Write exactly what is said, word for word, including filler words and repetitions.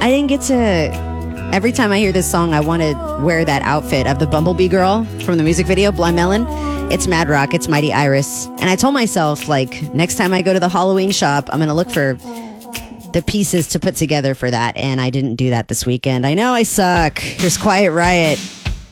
I didn't get to... Every time I hear this song, I want to wear that outfit of the Bumblebee girl from the music video, Blind Melon. It's Mad Rock. It's Mighty Iris. And I told myself, like, next time I go to the Halloween shop, I'm going to look for the pieces to put together for that. And I didn't do that this weekend. I know I suck. Here's Quiet Riot.